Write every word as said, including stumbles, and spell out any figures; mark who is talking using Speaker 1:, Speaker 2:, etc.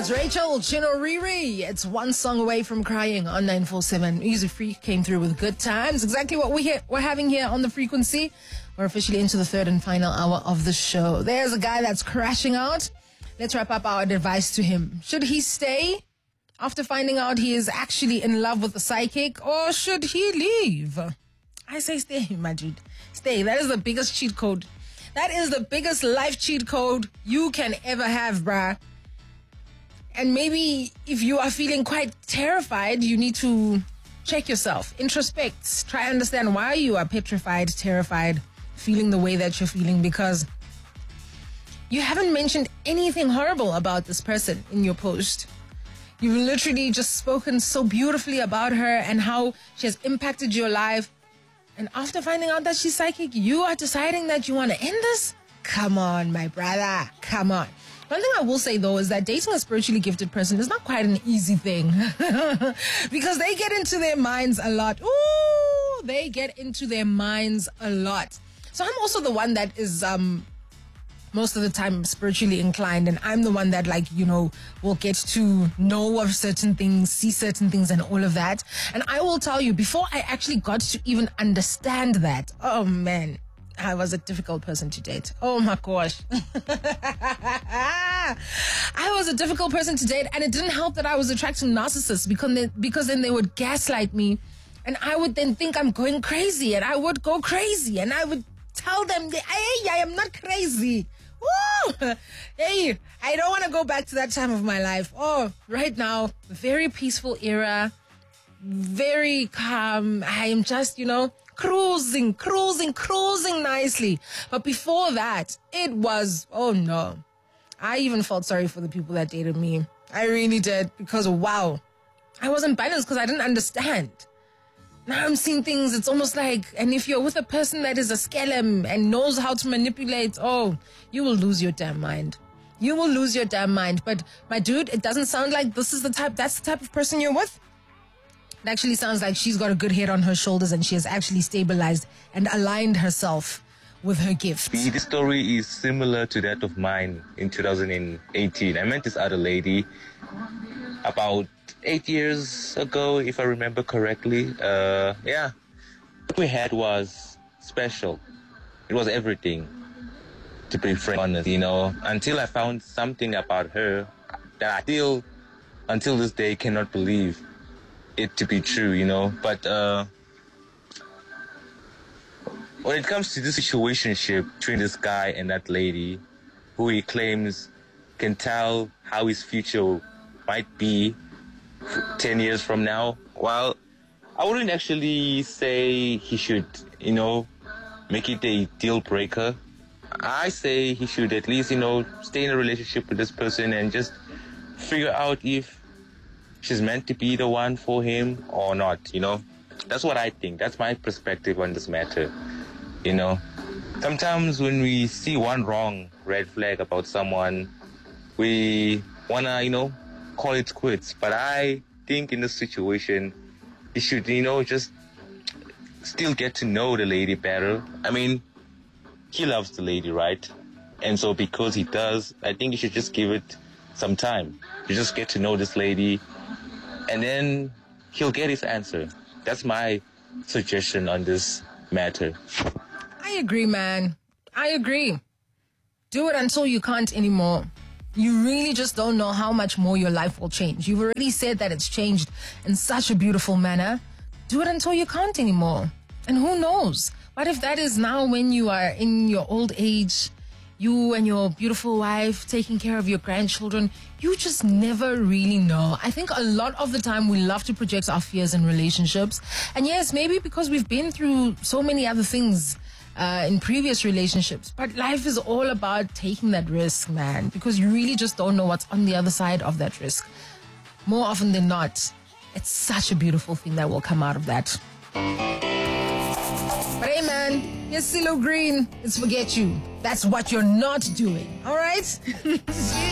Speaker 1: It's Rachel Chino Riri. It's one song away from crying on nine four seven. Easy Free came through with good times. Exactly what we we're having here on the frequency. We're officially into the third and final hour of the show. There's a guy that's crashing out. Let's wrap up our advice to him. Should he stay after finding out he is actually in love with the psychic, or should he leave? I say stay, my dude. Stay. That is the biggest cheat code. That is the biggest life cheat code you can ever have, bruh. And maybe if you are feeling quite terrified, you need to check yourself, introspect, try to understand why you are petrified, terrified, feeling the way that you're feeling, because you haven't mentioned anything horrible about this person in your post. You've literally just spoken so beautifully about her and how she has impacted your life. And after finding out that she's psychic, you are deciding that you want to end this? Come on, my brother. Come on. One thing I will say, though, is that dating a spiritually gifted person is not quite an easy thing. Because they get into their minds a lot. Ooh, they get into their minds a lot. So I'm also the one that is um, most of the time spiritually inclined. And I'm the one that, like, you know, will get to know of certain things, see certain things and all of that. And I will tell you, before I actually got to even understand that, oh, man, I was a difficult person to date. Oh my gosh. I was a difficult person to date, and it didn't help that I was attracting narcissists because they, because then they would gaslight me, and I would then think I'm going crazy, and I would go crazy, and I would tell them, hey, I am not crazy. Woo! Hey, I don't want to go back to that time of my life. Oh, right now, very peaceful era, very calm. I am just, you know, cruising, cruising, cruising nicely. But before that, it was, oh no. I even felt sorry for the people that dated me. I really did, because wow, I wasn't balanced because I didn't understand. Now I'm seeing things, it's almost like, and if you're with a person that is a scallum and knows how to manipulate, oh, you will lose your damn mind. You will lose your damn mind. But my dude, it doesn't sound like this is the type, that's the type of person you're with. It actually sounds like she's got a good head on her shoulders and she has actually stabilized and aligned herself with her gift.
Speaker 2: The story is similar to that of mine in two thousand eighteen. I met this other lady about eight years ago, if I remember correctly. Uh, yeah, what we had was special. It was everything, to be frank, honest, you know, until I found something about her that I still, until this day, cannot believe it to be true, you know. But uh, when it comes to this situationship between this guy and that lady, who he claims can tell how his future might be ten years from now, well, I wouldn't actually say he should, you know, make it a deal breaker. I say he should at least, you know, stay in a relationship with this person and just figure out if she's meant to be the one for him or not, you know. That's what I think. That's my perspective on this matter, you know. Sometimes when we see one wrong red flag about someone, we want to, you know, call it quits. But I think in this situation, you should, you know, just still get to know the lady better. I mean, he loves the lady, right? And so because he does, I think you should just give it some time. You just get to know this lady, and then he'll get his answer. That's my suggestion on this matter.
Speaker 1: I agree, man. I agree. Do it until you can't anymore. You really just don't know how much more your life will change. You've already said that it's changed in such a beautiful manner. Do it until you can't anymore. And who knows? What if that is now when you are in your old age, you and your beautiful wife taking care of your grandchildren? You just never really know. I think a lot of the time we love to project our fears in relationships. And yes, maybe because we've been through so many other things uh, in previous relationships. But life is all about taking that risk, man, because you really just don't know what's on the other side of that risk. More often than not, it's such a beautiful thing that will come out of that. But hey, man, here's CeeLo Green. It's Forget You. That's what you're not doing. All right?